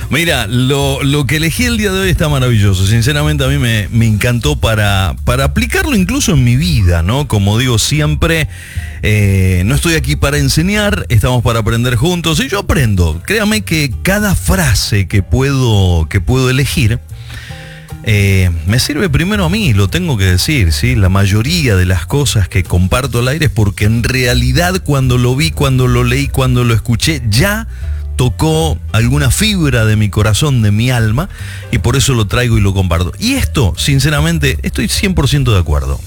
Mira, lo que elegí el día de hoy está maravilloso. Sinceramente a mí me encantó para aplicarlo incluso en mi vida, ¿no? Como digo siempre, no estoy aquí para enseñar, estamos para aprender juntos. Y yo aprendo. Créame que cada frase que puedo elegir me sirve primero a mí, lo tengo que decir, ¿sí? La mayoría de las cosas que comparto al aire es porque en realidad cuando lo vi, cuando lo leí, cuando lo escuché, ya tocó alguna fibra de mi corazón, de mi alma, y por eso lo traigo y lo comparto. Y esto, sinceramente, estoy 100% de acuerdo.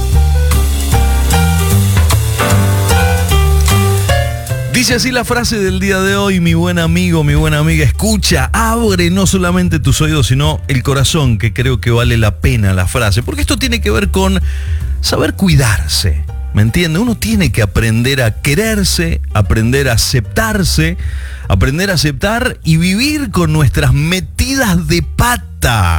Dice así la frase del día de hoy, mi buen amigo, mi buena amiga. Escucha, abre no solamente tus oídos, sino el corazón, que creo que vale la pena la frase. Porque esto tiene que ver con saber cuidarse, ¿me entiende? Uno tiene que aprender a quererse, aprender a aceptarse, aprender a aceptar y vivir con nuestras metidas de pata.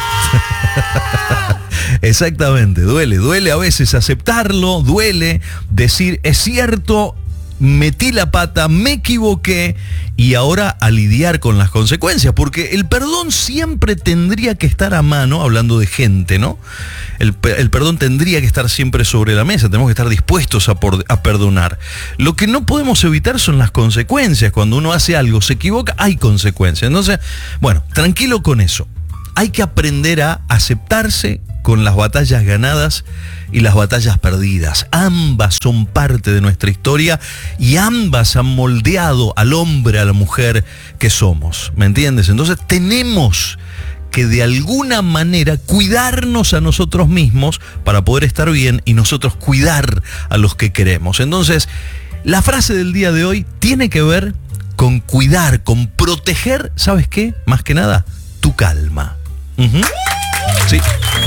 Exactamente, duele a veces aceptarlo, duele decir, es cierto, metí la pata, me equivoqué, y ahora a lidiar con las consecuencias, porque el perdón siempre tendría que estar a mano, hablando de gente, ¿no? El perdón tendría que estar siempre sobre la mesa, tenemos que estar dispuestos a perdonar. Lo que no podemos evitar son las consecuencias. Cuando uno hace algo, se equivoca, hay consecuencias. Entonces, bueno, tranquilo con eso. Hay que aprender a aceptarse con las batallas ganadas y las batallas perdidas. Ambas son parte de nuestra historia y ambas han moldeado al hombre, a la mujer que somos. ¿Me entiendes? Entonces tenemos que de alguna manera cuidarnos a nosotros mismos para poder estar bien y nosotros cuidar a los que queremos. Entonces, la frase del día de hoy tiene que ver con cuidar, con proteger, ¿sabes qué? Más que nada, tu calma. Sí.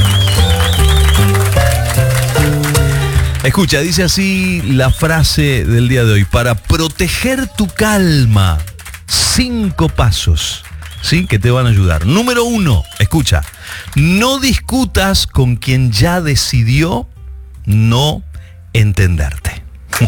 Escucha, dice así la frase del día de hoy. Para proteger tu calma, 5 pasos, ¿sí? Que te van a ayudar. Número 1, escucha. No discutas con quien ya decidió no entenderte.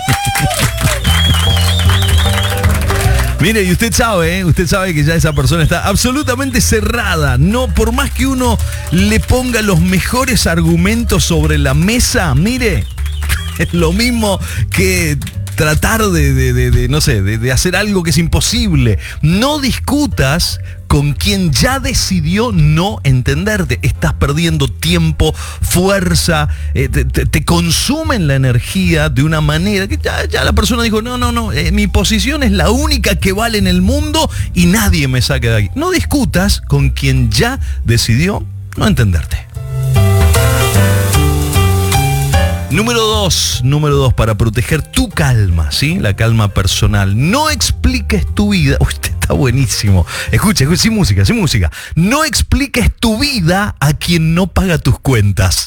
Mire, y usted sabe que ya esa persona está absolutamente cerrada. No, por más que uno le ponga los mejores argumentos sobre la mesa, mire, es lo mismo que tratar de hacer algo que es imposible. No discutas con quien ya decidió no entenderte. Estás perdiendo tiempo, fuerza, te consumen la energía de una manera que ya la persona dijo, no, mi posición es la única que vale en el mundo y nadie me saque de aquí. No discutas con quien ya decidió no entenderte. Número 2, para proteger tu calma, ¿sí? La calma personal. No expliques tu vida. Usted está buenísimo. Escucha, sin música. No expliques tu vida a quien no paga tus cuentas.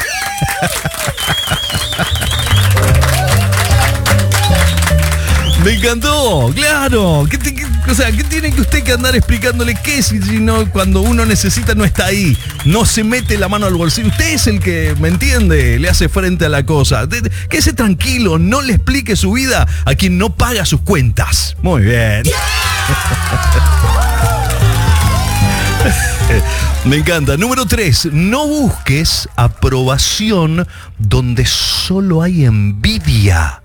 Me encantó, claro. ¿Qué tiene que usted que andar explicándole qué si no, cuando uno necesita no está ahí? No se mete la mano al bolsillo. Usted es el que, ¿me entiende? Le hace frente a la cosa. Quédese tranquilo, no le explique su vida a quien no paga sus cuentas. Muy bien. Me encanta. Número 3, no busques aprobación donde solo hay envidia.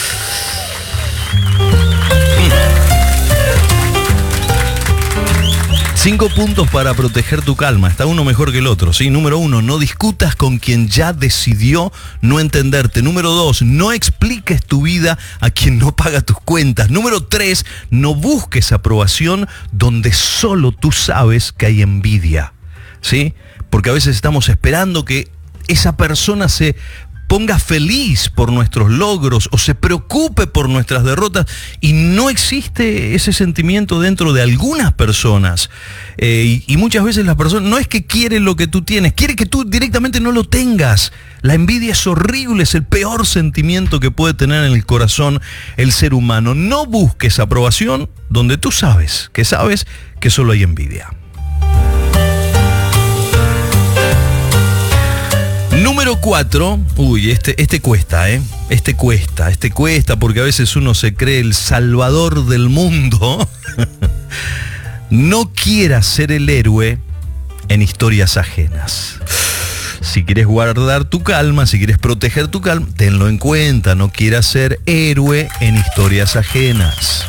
5 puntos para proteger tu calma. Está uno mejor que el otro, ¿sí? Número 1, no discutas con quien ya decidió no entenderte. Número 2, no expliques tu vida a quien no paga tus cuentas. Número 3, no busques aprobación donde solo tú sabes que hay envidia, ¿sí? Porque a veces estamos esperando que esa persona se ponga feliz por nuestros logros o se preocupe por nuestras derrotas, y no existe ese sentimiento dentro de algunas personas, y muchas veces las personas no es que quieren lo que tú tienes, quiere que tú directamente no lo tengas. La envidia es horrible, es el peor sentimiento que puede tener en el corazón el ser humano. No busques aprobación donde tú sabes que solo hay envidia. Número 4, este cuesta, este cuesta porque a veces uno se cree el salvador del mundo. No quieras ser el héroe en historias ajenas. Si quieres guardar tu calma, si quieres proteger tu calma, tenlo en cuenta. No quieras ser héroe en historias ajenas.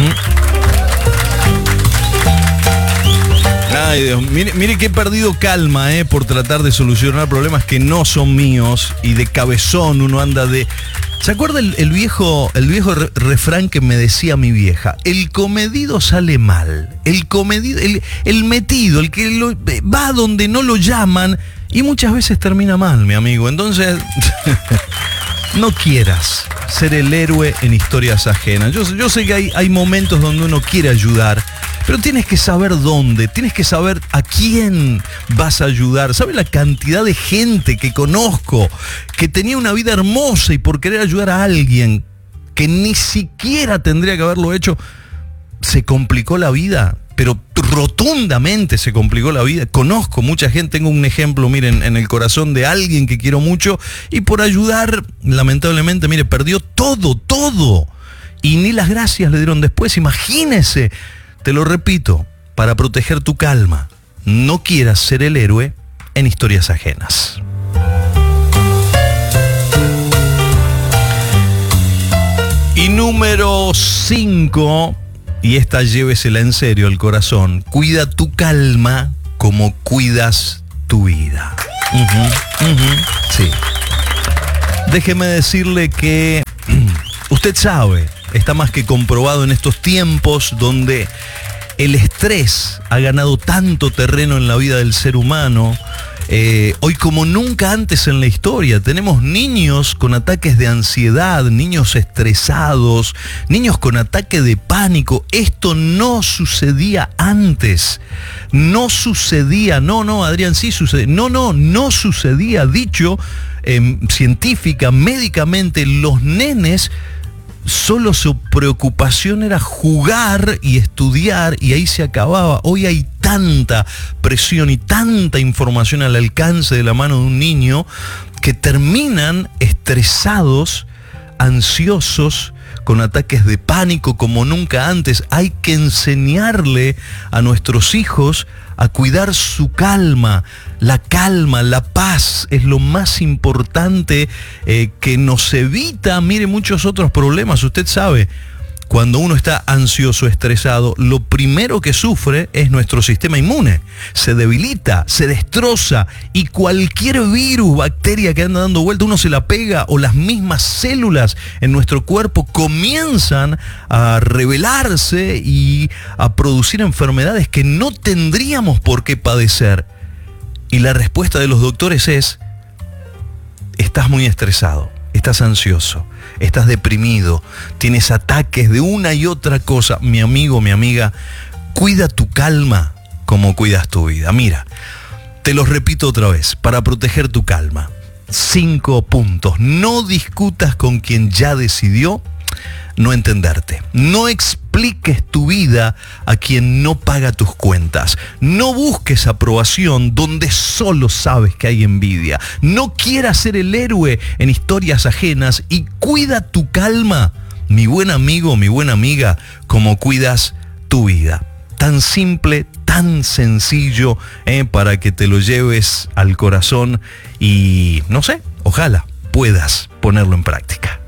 Ay, Dios, mire que he perdido calma por tratar de solucionar problemas que no son míos, y de cabezón uno anda de... ¿Se acuerda el viejo refrán que me decía mi vieja? El comedido sale mal. El comedido, el metido, el que va donde no lo llaman, y muchas veces termina mal, mi amigo. Entonces, no quieras ser el héroe en historias ajenas. Yo sé que hay momentos donde uno quiere ayudar, pero tienes que saber dónde, tienes que saber a quién vas a ayudar. ¿Sabes la cantidad de gente que conozco que tenía una vida hermosa y por querer ayudar a alguien que ni siquiera tendría que haberlo hecho, se complicó la vida? Pero rotundamente se complicó la vida. Conozco mucha gente, tengo un ejemplo, miren, en el corazón de alguien que quiero mucho, y por ayudar, lamentablemente, mire, perdió todo. Y ni las gracias le dieron después. Imagínese, te lo repito, para proteger tu calma, no quieras ser el héroe en historias ajenas. Y número 5... y esta llévesela en serio al corazón: cuida tu calma como cuidas tu vida. Sí. Déjeme decirle que usted sabe, está más que comprobado en estos tiempos donde el estrés ha ganado tanto terreno en la vida del ser humano. Hoy, como nunca antes en la historia, tenemos niños con ataques de ansiedad, niños estresados, niños con ataque de pánico. Esto no sucedía antes. No sucedía. No, Adrián, sí sucede. No sucedía. Dicho científica, médicamente, los nenes, solo su preocupación era jugar y estudiar, y ahí se acababa. Hoy hay tanta presión y tanta información al alcance de la mano de un niño que terminan estresados, ansiosos, con ataques de pánico como nunca antes. Hay que enseñarle a nuestros hijos a cuidar su calma. La calma, la paz es lo más importante que nos evita, mire, muchos otros problemas. Usted sabe, cuando uno está ansioso, estresado, lo primero que sufre es nuestro sistema inmune. Se debilita, se destroza, y cualquier virus, bacteria que anda dando vuelta, uno se la pega, o las mismas células en nuestro cuerpo comienzan a rebelarse y a producir enfermedades que no tendríamos por qué padecer. Y la respuesta de los doctores es: estás muy estresado, estás ansioso, estás deprimido, tienes ataques de una y otra cosa. Mi amigo, mi amiga, cuida tu calma como cuidas tu vida. Mira, te los repito otra vez, para proteger tu calma. 5 puntos. No discutas con quien ya decidió no entenderte. No expliques tu vida a quien no paga tus cuentas. No busques aprobación donde solo sabes que hay envidia. No quieras ser el héroe en historias ajenas, y cuida tu calma, mi buen amigo, mi buena amiga, como cuidas tu vida. Tan simple, tan sencillo, para que te lo lleves al corazón y, no sé, ojalá puedas ponerlo en práctica.